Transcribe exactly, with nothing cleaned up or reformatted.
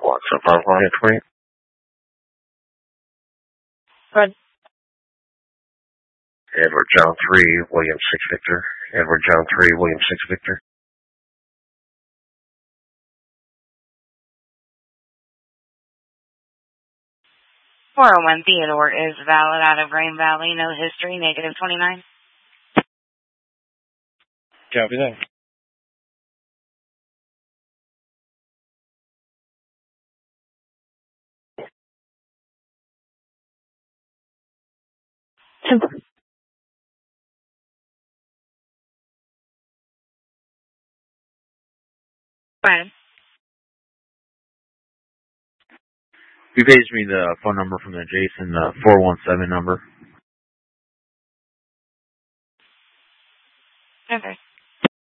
Watson, five one twenty. Good. Edward John three, William six Victor. Edward John three, William six Victor. four oh one Theodore is valid out of Rain Valley. No history, negative twenty-nine. Copy that. Fine. You paged me the phone number from the Jason, the four one seven number. Okay.